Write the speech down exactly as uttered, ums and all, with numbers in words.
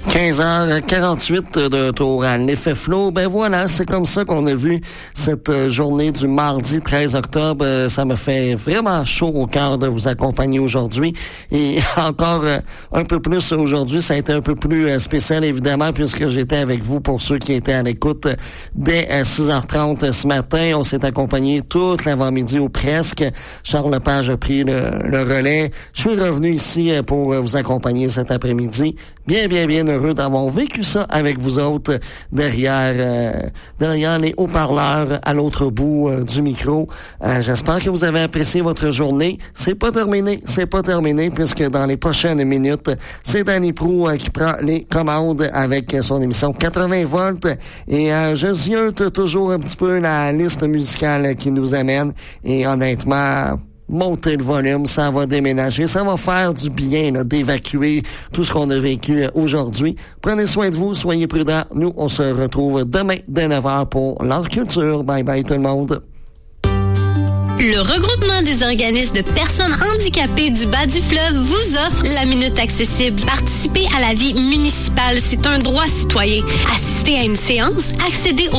quinze heures quarante-huit de tour à l'effet Flo. Ben voilà, c'est comme ça qu'on a vu cette journée du mardi treize octobre. Ça me fait vraiment chaud au cœur de vous accompagner aujourd'hui. Et encore un peu plus aujourd'hui, ça a été un peu plus spécial évidemment puisque j'étais avec vous pour ceux qui étaient à l'écoute dès six heures trente ce matin. On s'est accompagné toute l'avant-midi ou presque. Charles Lepage a pris le, le relais. Je suis revenu ici pour vous accompagner cet après-midi. Bien, bien, bien heureux d'avoir vécu ça avec vous autres derrière euh, derrière les haut-parleurs à l'autre bout euh, du micro. Euh, j'espère que vous avez apprécié votre journée. C'est pas terminé, c'est pas terminé puisque dans les prochaines minutes, c'est Danny Proulx euh, qui prend les commandes avec son émission quatre-vingts volts et euh, je ziote toujours un petit peu la liste musicale qui nous amène et honnêtement... Montez le volume, ça va déménager, ça va faire du bien là, d'évacuer tout ce qu'on a vécu aujourd'hui. Prenez soin de vous, soyez prudents. Nous, on se retrouve demain dès neuf heures pour l'Art Culture. Bye bye tout le monde. Le regroupement des organismes de personnes handicapées du bas du fleuve vous offre la Minute Accessible. Participer à la vie municipale, c'est un droit citoyen. Assister à une séance, accéder au